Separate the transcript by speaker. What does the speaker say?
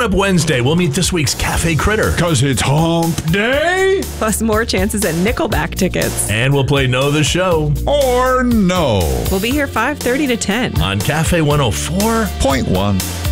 Speaker 1: up Wednesday, we'll meet this week's Cafe Critter.
Speaker 2: Because it's hump day?
Speaker 3: Plus more chances at Nickelback tickets.
Speaker 1: And we'll play Know the Show.
Speaker 2: Or no.
Speaker 3: We'll be here 5:30 to 10.
Speaker 1: On Cafe 104.1.